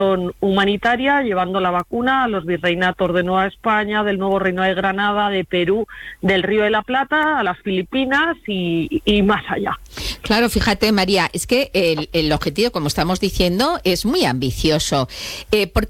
humanitaria, llevando la vacuna a los virreinatos de Nueva España, del Nuevo Reino de Granada, de Perú, del Río de la Plata, a las Filipinas y más allá. Claro, fíjate, María, es que el objetivo, como estamos diciendo, es muy ambicioso.